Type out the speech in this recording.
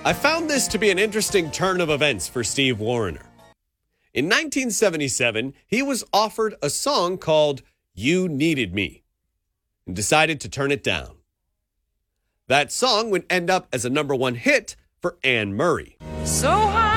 I found this to be an interesting turn of events for Steve Wariner. In 1977, he was offered a song called You Needed Me and decided to turn it down. That song would end up as a #1 hit for Anne Murray. So